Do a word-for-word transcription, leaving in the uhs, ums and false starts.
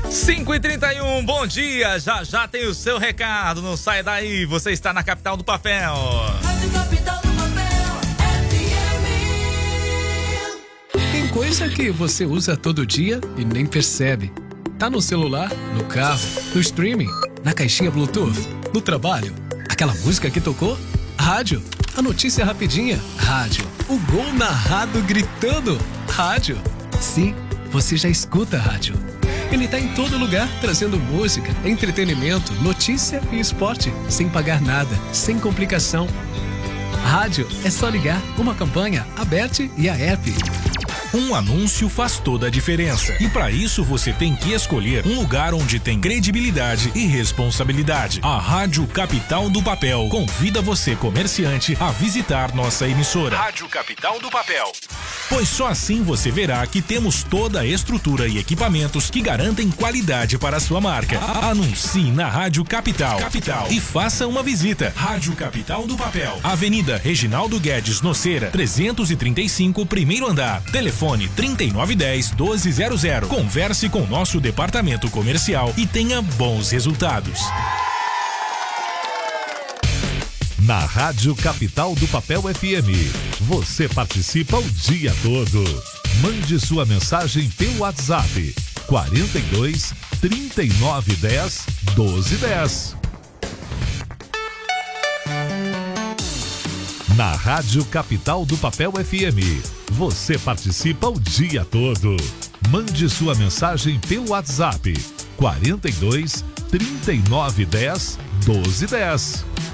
cinco e trinta e um, bom dia, já já tem o seu recado, não sai daí, você está na Capital do Papel. Rádio Capital do Papel, F M. Tem coisa que você usa todo dia e nem percebe. Tá no celular, no carro, no streaming, na caixinha Bluetooth, no trabalho. Aquela música que tocou? Rádio. A notícia rapidinha? Rádio. O gol narrado gritando? Rádio. Sim, você já escuta rádio. Ele tá em todo lugar, trazendo música, entretenimento, notícia e esporte, sem pagar nada, sem complicação. Rádio é só ligar, uma campanha, a Bet e a app. Um anúncio faz toda a diferença. E para isso você tem que escolher um lugar onde tem credibilidade e responsabilidade. A Rádio Capital do Papel convida você, comerciante, a visitar nossa emissora. Rádio Capital do Papel. Pois só assim você verá que temos toda a estrutura e equipamentos que garantem qualidade para a sua marca. Anuncie na Rádio Capital. Capital. E faça uma visita. Rádio Capital do Papel. Avenida Reginaldo Guedes Noceira, trezentos e trinta e cinco, primeiro andar. Telefone trinta e nove dez, doze zero zero. Converse com nosso departamento comercial e tenha bons resultados. Na Rádio Capital do Papel F M, você participa o dia todo. Mande sua mensagem pelo WhatsApp quarenta e dois, trinta e nove dez, doze dez. Na Rádio Capital do Papel F M, você participa o dia todo. Mande sua mensagem pelo WhatsApp quarenta e dois, trinta e nove dez, doze dez.